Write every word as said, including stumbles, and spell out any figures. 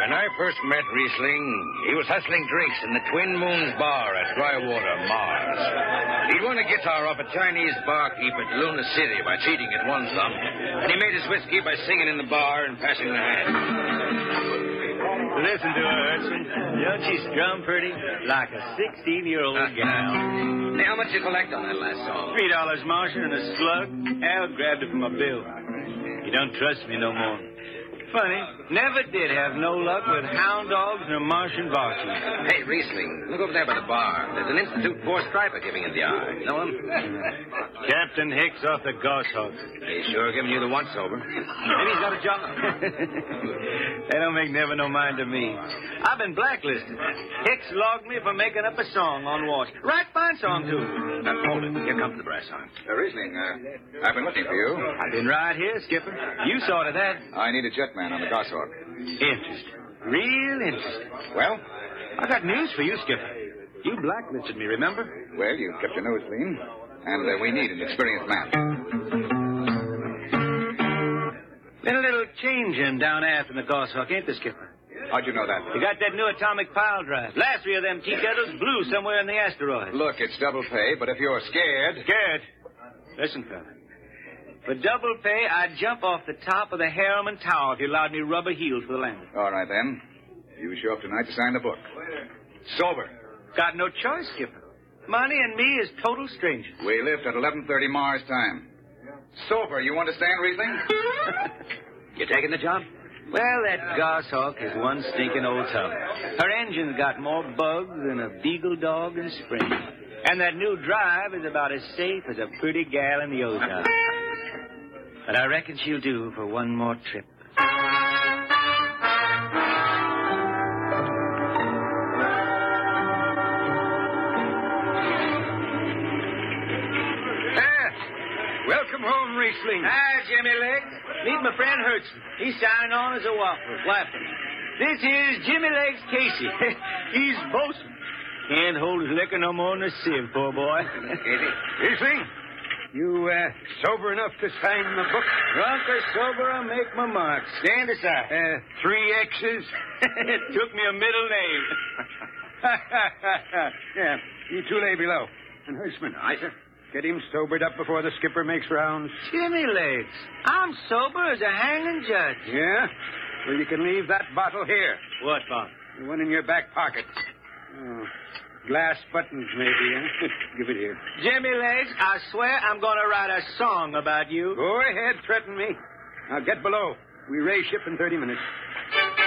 When I first met Riesling, he was hustling drinks in the Twin Moons Bar at Drywater, Mars. He'd won a guitar off a Chinese barkeep at Luna City by cheating at one sum, and he made his whiskey by singing in the bar and passing the hat. Listen to her, Hudson. Don't she strum pretty? Like a sixteen-year-old uh, gal. Hey, how much you collect on that last song? Three dollars, Martian, and a slug. Al grabbed it from my bill. You don't trust me no more. Funny, never did have no luck with hound dogs nor Martian barkeeps. Hey, Riesling, look over there by the bar. There's an Institute four-striper giving him the eye. Know him? Captain Hicks off the Goshawk. He's sure giving you the once-over. Maybe he's got a job. They don't make never no mind to me. I've been blacklisted. Hicks logged me for making up a song on wash. Right fine song, too. Now, hold it. Here comes the brass horn. Uh, Riesling, uh, I've been looking for you. I've been right here, Skipper. You saw to that. I need a jetman on the Goshawk. Interesting. Real interesting. Well? I got news for you, Skipper. You blacklisted me, remember? Well, you kept your nose clean. And uh, we need an experienced man. Been a little changing down aft in the Goshawk, ain't there, Skipper? How'd you know that? You got that new atomic pile drive. Last three of them tea kettles blew somewhere in the asteroid. Look, it's double pay, but if you're scared... Scared? Listen, fella. For double pay, I'd jump off the top of the Harriman Tower if you allowed me rubber heels for the landing. All right, then. You show up tonight to sign the book. Sober. Got no choice, Skipper. Money and me is total strangers. We lift at eleven thirty Mars time. Sober, you understand, Riesling? You taking the job? Well, that Goshawk is one stinking old tub. Her engine's got more bugs than a beagle dog in spring. And that new drive is about as safe as a pretty gal in the Ozarks. But I reckon she'll do for one more trip. Welcome home, Riesling. Hi, Jimmy Legs. Meet my friend Hudson. He's signing on as a waffler. Laughing. This here's Jimmy Legs Casey. He's bosun. Can't hold his liquor no more than a sieve, poor boy. Riesling, you uh, sober enough to sign the book? Drunk or sober, I'll make my mark. Stand aside. Uh, three X's? It took me a middle name. Yeah, you two lay below. And Hirschman. Aye, sir. Get him sobered up before the skipper makes rounds. Jimmy Legs, I'm sober as a hanging judge. Yeah? Well, you can leave that bottle here. What bottle? The one in your back pocket. Oh, glass buttons, maybe, huh? Give it here. Jimmy Legs, I swear I'm going to write a song about you. Go ahead, threaten me. Now get below. We raise ship in thirty minutes.